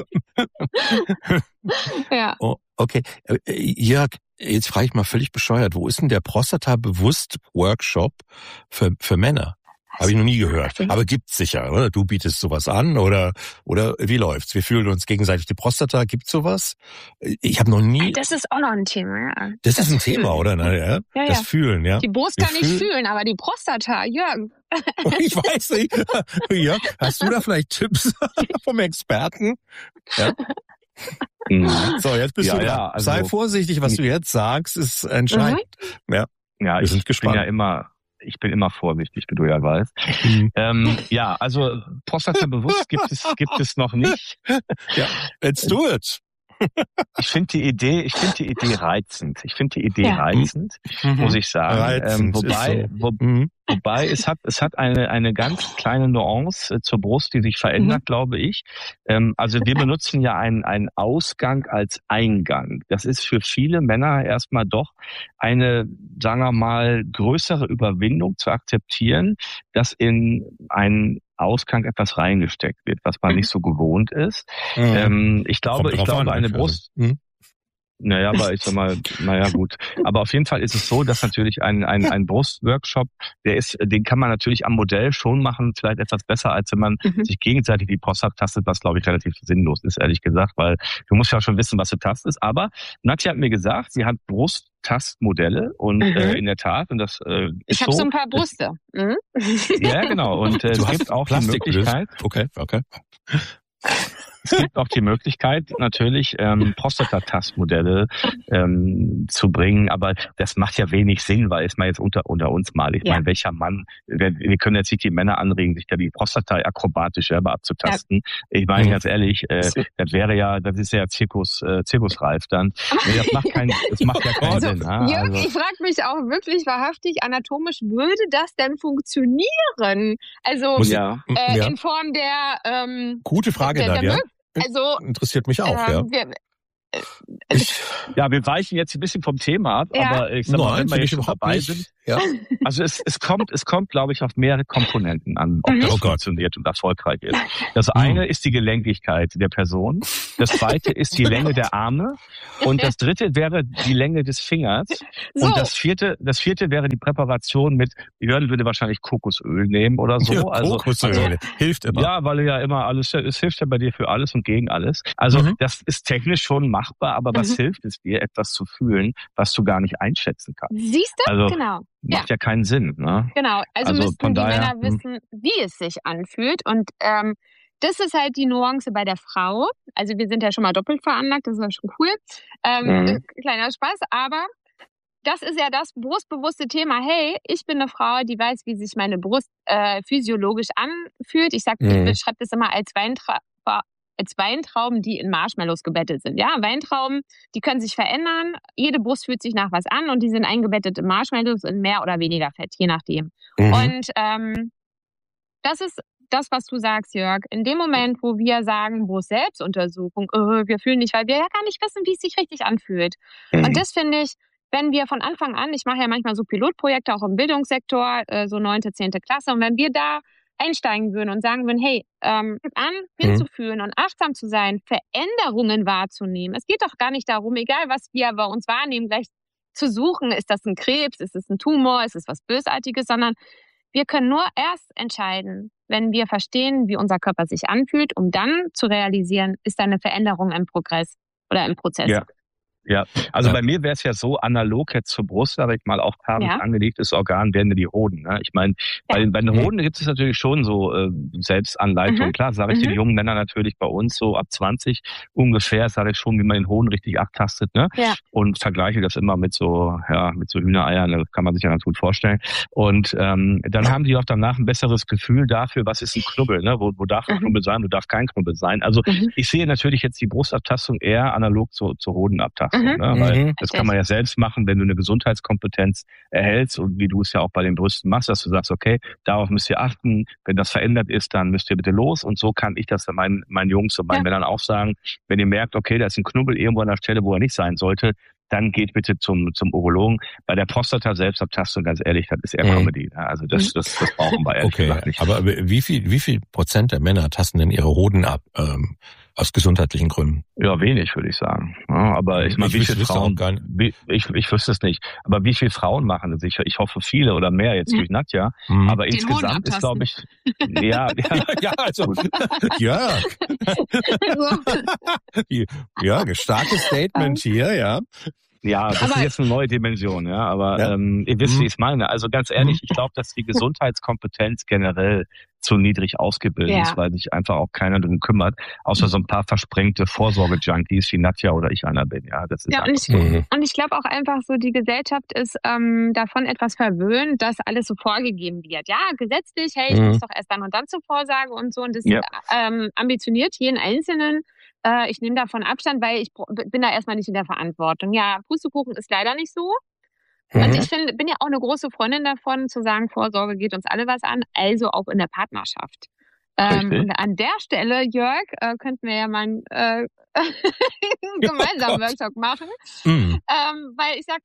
ja. Oh, okay. Jörg, jetzt frage ich mal völlig bescheuert. Wo ist denn der Prostata-Bewusst-Workshop für, für Männer? Habe ich noch nie gehört. Aber gibt's sicher, oder? Du bietest sowas an oder oder wie läuft's? Wir fühlen uns gegenseitig die Prostata. Gibt's sowas? Ich habe noch nie. Das ist auch noch ein Thema, ja. Das, das ist ein Thema, oder? Na, ja? Ja, das ja. Fühlen, ja. Die Brust kann ich fühlen, aber die Prostata, Jürgen. Ich weiß nicht. Ja, hast du da vielleicht Tipps vom Experten? Ja. So, jetzt bist ja, du dran. ja, also, Sei vorsichtig, was du jetzt sagst, ist entscheidend. Mhm. Ja, ja wir ich sind gespannt. bin ja immer, ich bin immer vorsichtig, wie du ja weißt. Mhm. Ähm, ja, also Prostata-bewusst gibt es, gibt es noch nicht. Ja, let's do it. Ich finde die Idee, ich finde die Idee reizend. Ich finde die Idee ja. reizend, mhm. muss ich sagen. Reizend, ähm, wobei, so. wo, mhm. wobei es hat, es hat eine eine ganz kleine Nuance äh, zur Brust, die sich verändert, mhm. glaube ich. Ähm, also wir benutzen ja einen einen Ausgang als Eingang. Das ist für viele Männer erstmal doch eine, sagen wir mal, größere Überwindung zu akzeptieren, dass in einen Ausgang etwas reingesteckt wird, was man mhm. nicht so gewohnt ist. Mhm. Ähm, ich glaube, ich glaube, eine Brust, mhm. naja, aber ich sag mal, naja, gut. Aber auf jeden Fall ist es so, dass natürlich ein, ein, ein Brustworkshop, der ist, den kann man natürlich am Modell schon machen, vielleicht etwas besser, als wenn man mhm. sich gegenseitig die Brust abtastet, was, glaube ich, relativ sinnlos ist, ehrlich gesagt, weil du musst ja schon wissen, was du tastest. Aber Nadja hat mir gesagt, sie hat Brusttastmodelle und mhm. äh, in der Tat, und das äh, ist ich habe so, so ein paar Brüste. Mhm. Ja, genau. Und äh, es gibt auch Plastik die Möglichkeit. Okay, okay. Es gibt auch die Möglichkeit, natürlich ähm, Prostatatastmodelle ähm, zu bringen, aber das macht ja wenig Sinn, weil es mal jetzt unter unter uns mal. Ich ja. meine, welcher Mann, wir, wir können jetzt nicht die Männer anregen, sich da die Prostata akrobatisch selber abzutasten. Ja. Ich meine, ganz ehrlich, äh, das wäre ja, das ist ja Zirkus, äh, Zirkusreif dann. Nee, das macht kein, das macht ja keinen also, Sinn. Ha? Jörg, also. Ich frage mich auch wirklich wahrhaftig, anatomisch würde das denn funktionieren? Also ja. äh, ja. in Form der ähm, gute Frage, der, der Nadja. Also, interessiert mich auch, äh, ja. Wir, äh, ich, ja, wir weichen jetzt ein bisschen vom Thema ab, ja. aber ich sag mal, wenn wir jetzt schon dabei sind, ja. also es, es kommt, es kommt, glaube ich, auf mehrere Komponenten an, ob das oh funktioniert und erfolgreich ist. Das eine ist die Gelenkigkeit der Person, das zweite ist die Länge der Arme und das dritte wäre die Länge des Fingers so. Und das vierte, das vierte wäre die Präparation mit, Jörn würde wahrscheinlich Kokosöl nehmen oder so. Ja, also, Kokosöl also hilft immer. Ja, weil ja immer alles, es hilft ja bei dir für alles und gegen alles. Also mhm. das ist technisch schon machbar, aber was mhm. hilft es dir, etwas zu fühlen, was du gar nicht einschätzen kannst? Siehst du? Also, genau. Macht ja. ja keinen Sinn. Ne? Genau, also, also müssten die daher, Männer wissen, wie es sich anfühlt. Und ähm, das ist halt die Nuance bei der Frau. Also wir sind ja schon mal doppelt veranlagt, das ist ja schon cool. Ähm, mhm. Kleiner Spaß, aber das ist ja das brustbewusste Thema. Hey, ich bin eine Frau, die weiß, wie sich meine Brust äh, physiologisch anfühlt. Ich sag, mhm. ich beschreibe das immer als Weintrauben. als Weintrauben, die in Marshmallows gebettet sind. Ja, Weintrauben, die können sich verändern. Jede Brust fühlt sich nach was an und die sind eingebettet in Marshmallows in mehr oder weniger Fett, je nachdem. Mhm. Und ähm, das ist das, was du sagst, Jörg. In dem Moment, wo wir sagen, Brust-Selbstuntersuchung, äh, wir fühlen nicht, weil wir ja gar nicht wissen, wie es sich richtig anfühlt. Mhm. Und das finde ich, wenn wir von Anfang an, ich mache ja manchmal so Pilotprojekte auch im Bildungssektor, äh, so neunte, zehnte Klasse, und wenn wir da einsteigen würden und sagen würden, hey, ähm, an, hinzufühlen mhm. und achtsam zu sein, Veränderungen wahrzunehmen. Es geht doch gar nicht darum, egal was wir bei uns wahrnehmen, gleich zu suchen, ist das ein Krebs, ist es ein Tumor, ist es was Bösartiges, sondern wir können nur erst entscheiden, wenn wir verstehen, wie unser Körper sich anfühlt, um dann zu realisieren, ist da eine Veränderung im Progress oder im Prozess. Ja. Ja, also ja. bei mir wäre es ja so, analog jetzt zur Brust, sage ich mal, auch paarlich ja. angelegtes Organ wären die Hoden. Ne? Ich meine, ja. bei, bei den Hoden gibt es natürlich schon so äh, Selbstanleitungen. Mhm. Klar, sage ich mhm. den jungen Männern natürlich bei uns so ab zwanzig ungefähr, sage ich schon, wie man den Hoden richtig abtastet, ne? Ja. Und vergleiche das immer mit so, ja, mit so Hühnereiern, das kann man sich ja ganz gut vorstellen. Und ähm, dann haben die auch danach ein besseres Gefühl dafür, was ist ein Knubbel, ne? Wo, wo darf ein mhm. Knubbel sein, wo darf kein Knubbel sein. Also mhm. ich sehe natürlich jetzt die Brustabtastung eher analog zur, zur Hodenabtastung. Mhm. Ne? Weil mhm. das kann man ja selbst machen, wenn du eine Gesundheitskompetenz erhältst und wie du es ja auch bei den Brüsten machst, dass du sagst, okay, darauf müsst ihr achten, wenn das verändert ist, dann müsst ihr bitte los, und so kann ich das meinen, meinen Jungs und meinen ja. Männern auch sagen, wenn ihr merkt, okay, da ist ein Knubbel irgendwo an der Stelle, wo er nicht sein sollte, dann geht bitte zum zum Urologen. Bei der Prostata-Selbstabtastung, ganz ehrlich, das ist eher mhm. Comedy. Also das, das, das brauchen wir ehrlich okay. gesagt nicht. Aber wie viel, wie viel Prozent der Männer tasten denn ihre Hoden ab? Ähm Aus gesundheitlichen Gründen? Ja, wenig, würde ich sagen. Ja, aber ich meine, wie viele Frauen, wie, ich, ich wüsste es nicht, aber wie viele Frauen machen das? Ich, ich hoffe viele oder mehr jetzt durch Nadja, mhm. aber Den insgesamt ist, glaube ich, ja, ja, ja, also, Jörg. Jörg, starkes Statement hier, ja. Ja, das aber ist jetzt eine neue Dimension, ja, aber ja. Ähm, ihr wisst, mhm. wie ich es meine. Also ganz ehrlich, ich glaube, dass die Gesundheitskompetenz generell zu niedrig ausgebildet Ja. ist, weil sich einfach auch keiner drum kümmert, außer so ein paar versprengte Vorsorge-Junkies wie Nadja oder ich einer bin. Ja, das ist Ja, und ich, Mhm. und ich glaube auch einfach so, die Gesellschaft ist ähm, davon etwas verwöhnt, dass alles so vorgegeben wird. Ja, gesetzlich, hey, ich Mhm. muss doch erst dann und dann zur Vorsorge und so. Und das Ja. ähm, ambitioniert jeden Einzelnen. Äh, ich nehme davon Abstand, weil ich br- bin da erstmal nicht in der Verantwortung. Ja, Pustekuchen ist leider nicht so. Und Mhm. ich find, bin ja auch eine große Freundin davon, zu sagen, Vorsorge geht uns alle was an, also auch in der Partnerschaft. Ähm, Richtig. und an der Stelle, Jörg, äh, könnten wir ja mal einen äh, gemeinsamen Gott. Workshop machen. Mhm. Ähm, weil ich sag,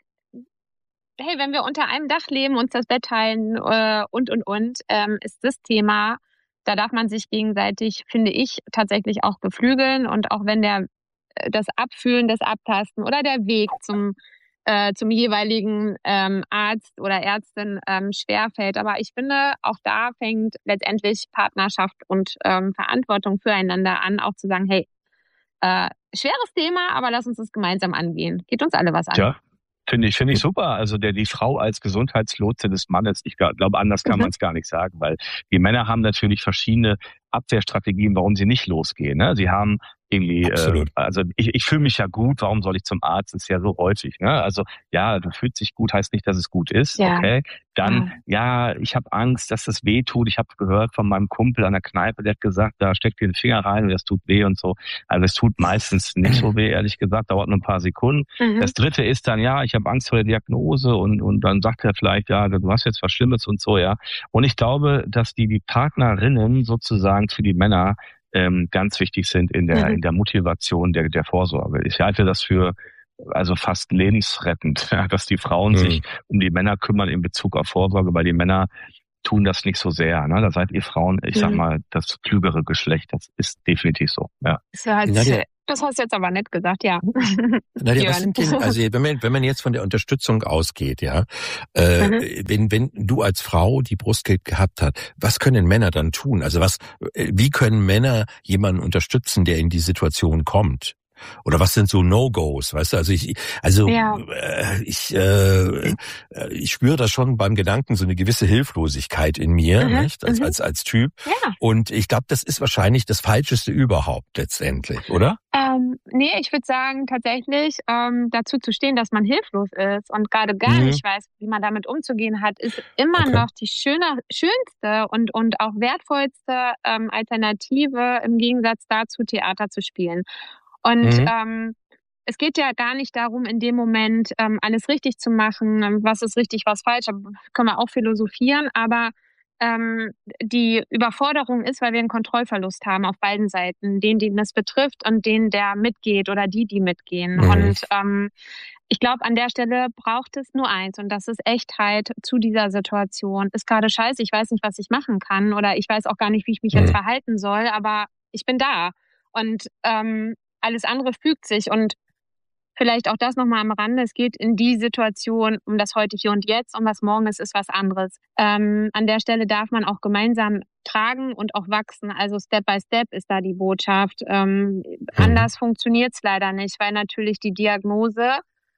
hey, wenn wir unter einem Dach leben, uns das Bett teilen äh, und, und, und, ähm, ist das Thema, da darf man sich gegenseitig, finde ich, tatsächlich auch beflügeln. Und auch wenn der äh, das Abfühlen, das Abtasten oder der Weg zum äh, zum jeweiligen ähm, Arzt oder Ärztin ähm, schwerfällt. Aber ich finde, auch da fängt letztendlich Partnerschaft und ähm, Verantwortung füreinander an, auch zu sagen, hey, äh, schweres Thema, aber lass uns das gemeinsam angehen. Geht uns alle was an. Tja, finde ich, finde ich super. Also der, die Frau als Gesundheitslotse des Mannes, ich glaub- glaube, anders kann Mhm. man es gar nicht sagen, weil die Männer haben natürlich verschiedene Abwehrstrategien, warum sie nicht losgehen. Ne? Sie haben irgendwie, äh, Absolut. also ich, ich fühle mich ja gut, warum soll ich zum Arzt? Ist ja so häufig. Ne? Also ja, du fühlst dich gut, heißt nicht, dass es gut ist. Ja. Okay. Dann, ja, ich habe Angst, dass das weh tut. Ich habe gehört von meinem Kumpel an der Kneipe, der hat gesagt, da steckt dir den Finger rein und das tut weh und so. Also es tut meistens nicht so weh, ehrlich gesagt, dauert nur ein paar Sekunden. Mhm. Das dritte ist dann, ja, ich habe Angst vor der Diagnose und, und dann sagt er vielleicht, ja, du hast jetzt was Schlimmes und so, ja. Und ich glaube, dass die, die Partnerinnen sozusagen für die Männer ähm, ganz wichtig sind in der, Mhm. in der Motivation der, der Vorsorge. Ich halte das für also fast lebensrettend, ja, dass die Frauen Mhm. sich um die Männer kümmern in Bezug auf Vorsorge, weil die Männer tun das nicht so sehr. Ne? Da seid ihr Frauen, ich sag Mhm. mal, das klügere Geschlecht. Das ist definitiv so. Ja. Das, heißt, Nadja- das hast du jetzt aber nett gesagt, ja. Nadja, was Jörn. sind denn, also wenn man, wenn man jetzt von der Unterstützung ausgeht, ja, äh, Mhm. wenn, wenn du als Frau die Brustkrebs gehabt hast, was können Männer dann tun? Also was, äh, wie können Männer jemanden unterstützen, der in die Situation kommt? Oder was sind so No-Gos, weißt du? Also ich, also Ja. äh, ich, äh, ich spüre da schon beim Gedanken so eine gewisse Hilflosigkeit in mir, Mhm, nicht? Als mhm. als als Typ. Ja. Und ich glaube, das ist wahrscheinlich das Falscheste überhaupt letztendlich, oder? Ähm, nee, ich würde sagen, tatsächlich ähm, dazu zu stehen, dass man hilflos ist und gerade gar Mhm. nicht weiß, wie man damit umzugehen hat, ist immer Okay. noch die schöne, schönste und, und auch wertvollste ähm, Alternative im Gegensatz dazu, Theater zu spielen. Und Mhm. ähm, es geht ja gar nicht darum, in dem Moment ähm, alles richtig zu machen, ähm, was ist richtig, was falsch, da können wir auch philosophieren, aber ähm, die Überforderung ist, weil wir einen Kontrollverlust haben auf beiden Seiten, den, den das betrifft und den, der mitgeht oder die, die mitgehen. Mhm. Und ähm, ich glaube, an der Stelle braucht es nur eins und das ist Echtheit zu dieser Situation. Ist gerade scheiße, ich weiß nicht, was ich machen kann oder ich weiß auch gar nicht, wie ich mich jetzt Mhm. verhalten soll, aber ich bin da. Und ähm, alles andere fügt sich und vielleicht auch das nochmal am Rande. Es geht in die Situation um das heute, hier und jetzt und was morgen ist, ist was anderes. Ähm, an der Stelle darf man auch gemeinsam tragen und auch wachsen. Also Step by Step ist da die Botschaft. Ähm, Mhm. Anders funktioniert es leider nicht, weil natürlich die Diagnose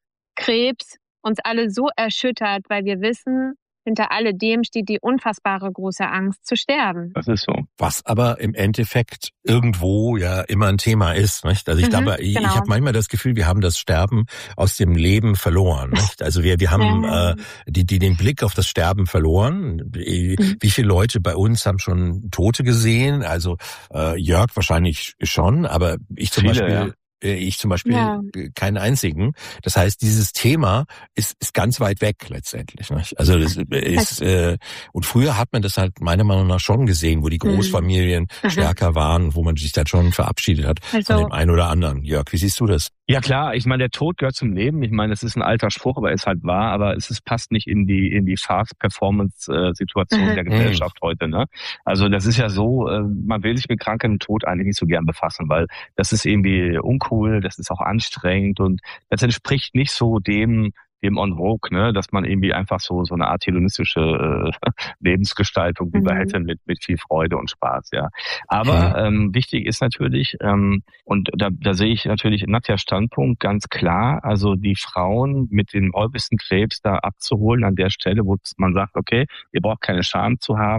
Krebs uns alle so erschüttert, weil wir wissen, hinter alledem steht die unfassbare große Angst zu sterben. Das ist so. Was aber im Endeffekt irgendwo ja immer ein Thema ist, nicht? Also ich Mhm, glaube, ich, genau. ich habe manchmal das Gefühl, wir haben das Sterben aus dem Leben verloren, nicht? Also wir wir haben Ja. äh, die die den Blick auf das Sterben verloren. Wie Mhm. wie viele Leute bei uns haben schon Tote gesehen? Also äh, Jörg wahrscheinlich schon, aber ich zum Viele, Beispiel ja. äh, ich zum Beispiel Ja. keinen einzigen. Das heißt, dieses Thema ist ist ganz weit weg letztendlich, nicht? Also das ist äh, und früher hat man das halt meiner Meinung nach schon gesehen, wo die Großfamilien Mhm. stärker waren, wo man sich dann schon verabschiedet hat Also- von dem einen oder anderen. Jörg, wie siehst du das? Ja klar, ich meine, der Tod gehört zum Leben. Ich meine, es ist ein alter Spruch, aber ist halt wahr, aber es ist, passt nicht in die in die Fast-Performance-Situation Mhm. der Gesellschaft heute. Ne? Also das ist ja so, äh, man will sich mit Krankheit und Tod eigentlich nicht so gern befassen, weil das ist irgendwie uncool, das ist auch anstrengend und das entspricht nicht so dem dem en vogue, ne, dass man irgendwie einfach so so eine Art hedonistische äh, Lebensgestaltung lieber Mhm. hätte mit mit viel Freude und Spaß, ja. Aber ähm, wichtig ist natürlich, ähm, und da, da sehe ich natürlich Nadjas Standpunkt ganz klar, also die Frauen mit dem häufigsten Krebs da abzuholen an der Stelle, wo man sagt, okay, ihr braucht keine Scham zu haben,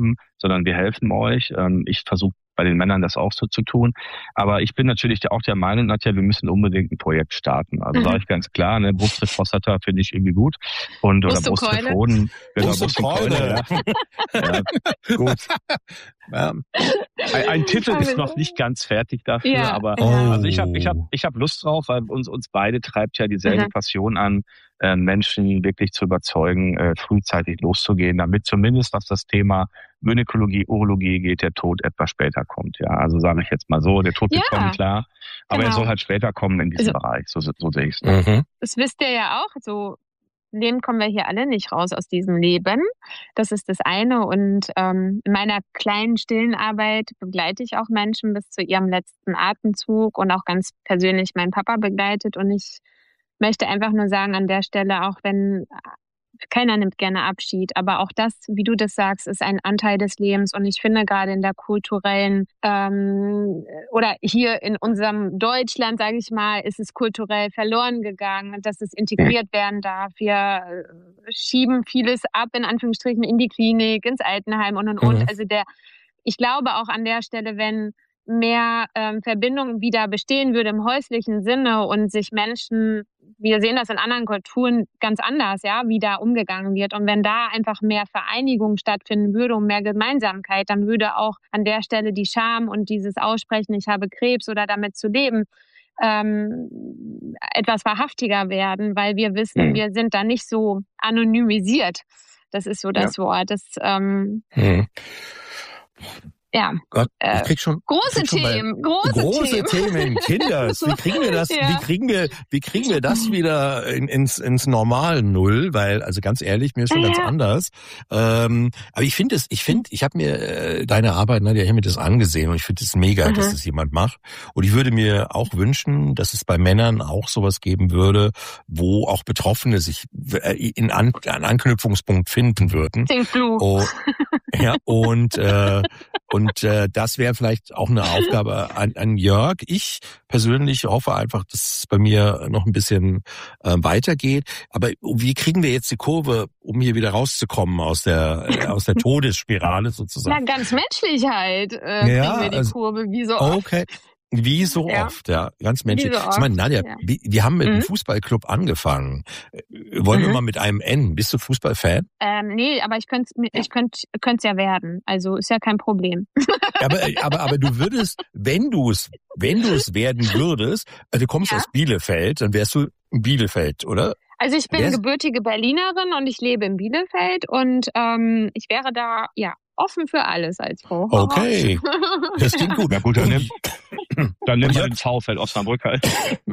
sondern wir helfen euch. Ähm, ich versuche bei den Männern das auch so zu tun. Aber ich bin natürlich auch der Meinung, Nadja, wir müssen unbedingt ein Projekt starten. Also mhm. sage ich ganz klar, ne, Brust, Prostata finde ich irgendwie gut. Und, oder Brustrefoden. Genau, Brust und Keule, ja. ja. Gut. Ja. Ein, ein Titel ist noch nicht ganz fertig dafür, ja. aber oh. also ich habe ich hab, ich hab Lust drauf, weil uns, uns beide treibt ja dieselbe mhm. Passion an, äh, Menschen wirklich zu überzeugen, äh, frühzeitig loszugehen, damit zumindest, was das Thema Gynäkologie, Urologie geht, der Tod etwas später kommt. Ja, also sage ich jetzt mal so, der Tod wird ja. kommen, klar, aber genau. er soll halt später kommen in diesem also, Bereich, so, so sehe ich es. Mhm. Das wisst ihr ja auch, so Leben kommen wir hier alle nicht raus aus diesem Leben. Das ist das eine. Und ähm, in meiner kleinen, stillen Arbeit begleite ich auch Menschen bis zu ihrem letzten Atemzug und auch ganz persönlich meinen Papa begleitet. Und ich möchte einfach nur sagen an der Stelle, auch wenn keiner nimmt gerne Abschied, aber auch das, wie du das sagst, ist ein Anteil des Lebens. Und ich finde gerade in der kulturellen ähm, oder hier in unserem Deutschland, sage ich mal, ist es kulturell verloren gegangen, dass es integriert werden darf. Wir schieben vieles ab, in Anführungsstrichen, in die Klinik, ins Altenheim und und und. Mhm. Also der, ich glaube auch an der Stelle, wenn mehr ähm, Verbindung wieder bestehen würde im häuslichen Sinne und sich Menschen, wir sehen das in anderen Kulturen ganz anders, ja, wie da umgegangen wird. Und wenn da einfach mehr Vereinigung stattfinden würde und mehr Gemeinsamkeit, dann würde auch an der Stelle die Scham und dieses Aussprechen, ich habe Krebs oder damit zu leben, ähm, etwas wahrhaftiger werden, weil wir wissen, mhm. wir sind da nicht so anonymisiert. Das ist so das ja. Wort. Das, ähm, mhm. Ja, Gott, ich krieg schon große krieg schon Themen, große, große Themen, Themen Kinders. Wie kriegen wir das? Ja. Wie kriegen wir, wie kriegen wir das wieder in, ins ins normale Null? Weil, also ganz ehrlich, mir ist schon ja. ganz anders. Ähm, aber ich finde es, ich finde, ich habe mir äh, deine Arbeit, ne, ich habe mir das angesehen und ich finde es mega, mhm. dass das jemand macht. Und ich würde mir auch wünschen, dass es bei Männern auch sowas geben würde, wo auch Betroffene sich in An, an Anknüpfungspunkt finden würden. Think Blue. Oh, ja und äh, und Und äh, das wäre vielleicht auch eine Aufgabe an, an Jörg. Ich persönlich hoffe einfach, dass es bei mir noch ein bisschen äh, weitergeht. Aber wie kriegen wir jetzt die Kurve, um hier wieder rauszukommen aus der äh, aus der Todesspirale sozusagen? Na, ganz menschlich halt äh, ja, kriegen wir die also, Kurve, wie so oft. Okay. Wie so ja. oft, ja, ganz menschlich. So ich meine, Nadja, ja. wir, wir haben mit mhm. einem Fußballclub angefangen. Wollen mhm. wir mal mit einem N? Bist du Fußballfan? Ähm, nee, aber ich könnte ich könnte könnte es ja werden. Also ist ja kein Problem. aber aber aber du würdest, wenn du es wenn du es werden würdest, also du kommst ja. aus Bielefeld, dann wärst du in Bielefeld, oder? Also ich bin Wär's? gebürtige Berlinerin und ich lebe in Bielefeld und ähm, ich wäre da ja offen für alles als Frau. Okay, das klingt gut. Na gut, dann nimm, dann nimm mal den VfL Osnabrück halt.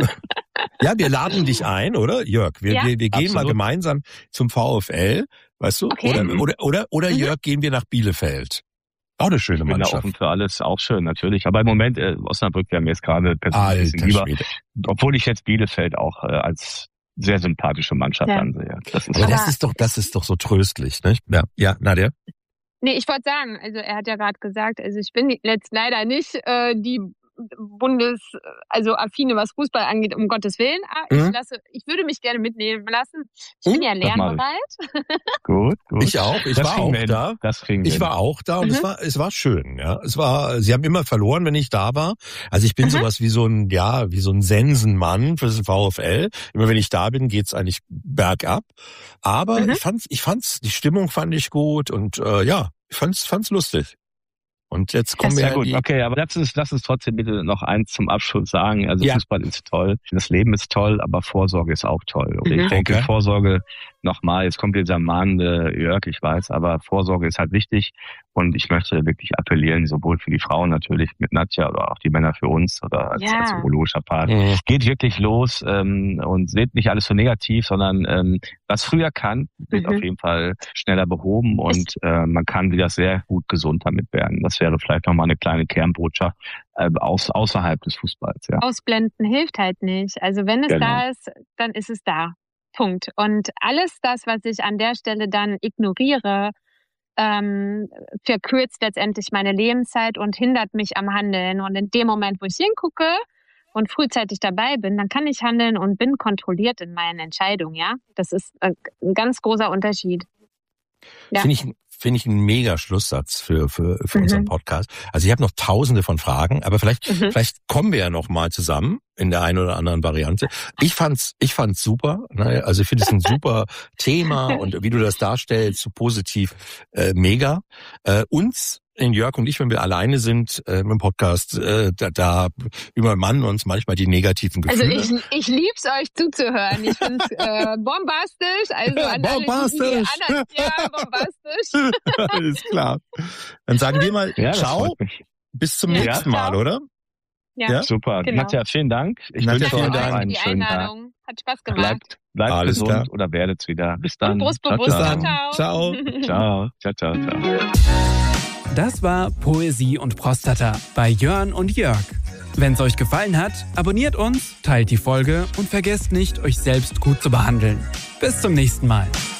Ja, wir laden dich ein, oder Jörg? Wir, ja, wir, wir gehen absolut. mal gemeinsam zum VfL, weißt du? Okay. Oder, oder, oder, oder mhm. Jörg, gehen wir nach Bielefeld. Auch eine schöne Mannschaft. Ich bin da offen für alles, auch schön, natürlich. Aber im Moment, äh, Osnabrück wäre mir jetzt gerade persönlich ein bisschen lieber. Schwede. Obwohl ich jetzt Bielefeld auch äh, als sehr sympathische Mannschaft ja. ansehe. Das ist, das ist doch, das ist doch so tröstlich, ne? Ja, ja, Nadja? Nee, ich wollte sagen, also er hat ja gerade gesagt, also ich bin jetzt leider nicht äh, die Bundes, also affine, was Fußball angeht, um Gottes Willen. Ah, ich mhm. lasse, ich würde mich gerne mitnehmen lassen. Ich mhm. bin ja lernbereit. Gut, gut. Ich auch. Ich das war auch da. Das kriegen ich wir war auch da und mhm. es war, es war schön. Ja, es war. Sie haben immer verloren, wenn ich da war. Also ich bin mhm. sowas wie so ein, ja, wie so ein Sensenmann für das VfL. Immer wenn ich da bin, geht's eigentlich bergab. Aber mhm. ich fand's, ich fand's, die Stimmung fand ich gut und äh, ja, ich fand's, fand's lustig. Und jetzt kommen wir ja gut, okay, aber lass uns, lass uns trotzdem bitte noch eins zum Abschluss sagen. Also ja. Fußball ist toll, das Leben ist toll, aber Vorsorge ist auch toll. Und mhm. ich denke, okay. Vorsorge, nochmal, jetzt kommt dieser mahnende Jörg, ich weiß, aber Vorsorge ist halt wichtig. Und ich möchte wirklich appellieren, sowohl für die Frauen natürlich mit Nadja oder auch die Männer für uns oder als, ja. als urologischer Part. Mhm. Geht wirklich los ähm, und seht nicht alles so negativ, sondern ähm, was früher kann, wird mhm. auf jeden Fall schneller behoben und äh, man kann wieder sehr gut gesund damit werden. Das wäre vielleicht nochmal eine kleine Kernbotschaft äh, aus, außerhalb des Fußballs. Ja. Ausblenden hilft halt nicht. Also wenn es genau. da ist, dann ist es da. Punkt. Und alles das, was ich an der Stelle dann ignoriere, ähm, verkürzt letztendlich meine Lebenszeit und hindert mich am Handeln. Und in dem Moment, wo ich hingucke und frühzeitig dabei bin, dann kann ich handeln und bin kontrolliert in meinen Entscheidungen. Ja, das ist ein ganz großer Unterschied. Ja. Finde ich, finde ich einen mega Schlusssatz für, für, für Mhm. unseren Podcast. Also ich habe noch tausende von Fragen, aber vielleicht, Mhm. vielleicht kommen wir ja noch mal zusammen in der einen oder anderen Variante. Ich fand's, ich fand's super. Ne? Also ich finde es ein super Thema und wie du das darstellst, so positiv, äh, mega. Äh, uns, in Jörg und ich, wenn wir alleine sind äh, im Podcast, äh, da, da übermannen uns manchmal die negativen Also Gefühle. ich, ich lieb's euch zuzuhören. Ich find's äh, bombastisch. Also an alle, die Bombastisch. die anderen, ja, bombastisch. Ist klar. Dann sagen wir mal Ja, das ciao, freut mich. bis zum Ja, nächsten Mal, ciao. oder? Ja, Ja? Super. Genau. Nadja, vielen Dank. Ich Nadja, wünsche vielen euch Dank. noch für einen die schönen Tag. Einladung. Hat Spaß gemacht. Bleibt, bleibt Alles gesund klar. oder werdet's wieder. Bis dann. Und Ciao, brustbewusst. Bis dann. Ciao. Ciao. Ciao, ciao, ciao. Das war Poesie und Prostata bei Jörn und Jörg. Wenn's euch gefallen hat, abonniert uns, teilt die Folge und vergesst nicht, euch selbst gut zu behandeln. Bis zum nächsten Mal.